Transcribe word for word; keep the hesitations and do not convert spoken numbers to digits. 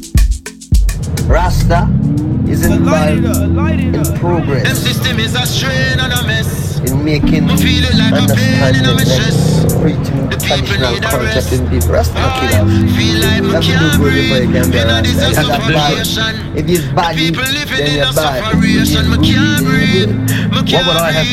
Rasta is involved in progress. Them system is a strain and a mess. In making I feel it like a pain in understanding my chest. and preaching The people traditional need a concept rest. in deep. Rasta no killer. Feel like me That's can't do good before you breathe. can be a You know this Rasta. is You got bad. suffocation. If you're bad, People living then in you're a bad. suffocation. Me can't breathe. Me What would I have